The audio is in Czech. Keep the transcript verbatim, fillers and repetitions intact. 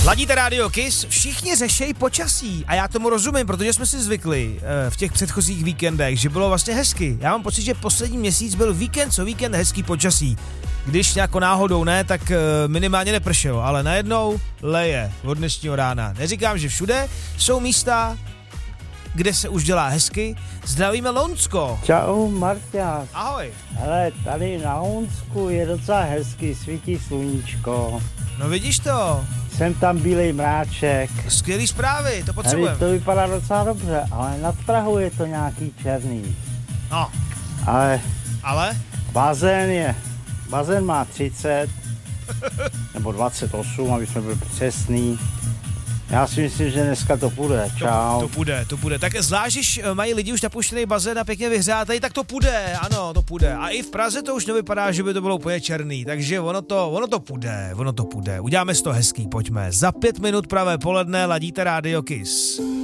Ladíte Radio Kiss, všichni řešejí počasí a já tomu rozumím, protože jsme si zvykli uh, v těch předchozích víkendech, že bylo vlastně hezky. Já mám pocit, že poslední měsíc byl víkend co víkend hezký počasí. Když nějakou náhodou ne, tak uh, minimálně nepršelo, ale najednou leje od dnešního rána. Neříkám, že všude, jsou místa, kde se už dělá hezky. Zdravíme Lounsko. Čau, Marťák. Ahoj. Hele, tady na Lounsku je docela hezky, svítí sluníčko. No vidíš to. Jsem tam bílej mráček. Skvělý zprávy, to potřebujeme. To vypadá docela dobře, ale nad Prahou je to nějaký černý. No. Ale... Ale? Bazén je... Bazén má třicet, nebo dvacet osm, aby jsme byli přesný. Já si myslím, že dneska to půjde. Čau. To, to půjde, to půjde. Tak zvlášť, když mají lidi už napuštěný bazén a pěkně vyhřátej, tak to půjde, ano, to půjde. A i v Praze to už nevypadá, že by to bylo úplně černý, takže ono to, ono to půjde, ono to půjde. Uděláme si to hezký, pojďme. Za pět minut pravé poledne ladíte Radio Kiss.